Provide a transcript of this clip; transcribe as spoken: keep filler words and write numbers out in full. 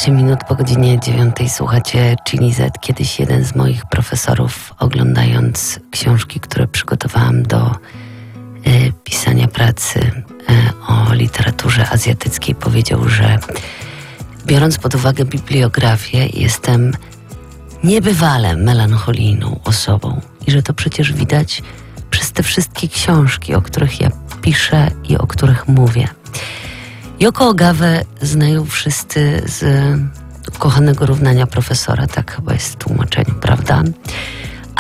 osiem minut po godzinie dziewiątej słuchacie Chili Z. Kiedyś jeden z moich profesorów, oglądając książki, które przygotowałam do y, pisania pracy y, o literaturze azjatyckiej, powiedział, że biorąc pod uwagę bibliografię, jestem niebywale melancholijną osobą i że to przecież widać przez te wszystkie książki, o których ja piszę i o których mówię. Yoko Ogawę znają wszyscy z Ukochanego równania profesora, tak chyba jest w tłumaczeniu, prawda?